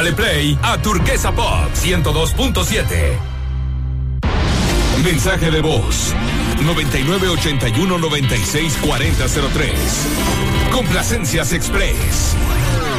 Dale play a Turquesa Pop 102.7. Mensaje de voz 9981-964003. Complacencias Express.